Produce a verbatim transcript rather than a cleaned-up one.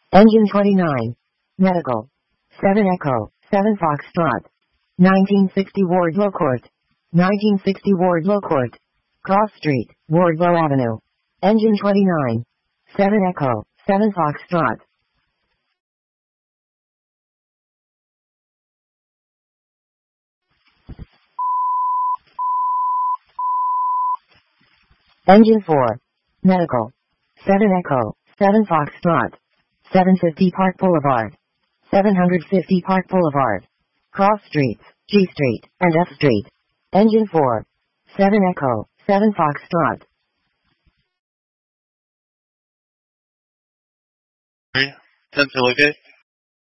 Engine twenty-nine. Medical. seven Echo, seven Foxtrot. nineteen sixty Wardlow Court. nineteen sixty Wardlow Court. Cross Street, Wardlow Avenue. Engine twenty-nine. seven Echo, seven Foxtrot. Engine four. Medical. seven Echo, seven Foxtrot. seven fifty Park Boulevard. seven fifty Park Boulevard. Cross Streets, G Street, and F Street. Engine four. seven Echo, seven Foxtrot. ten to locate.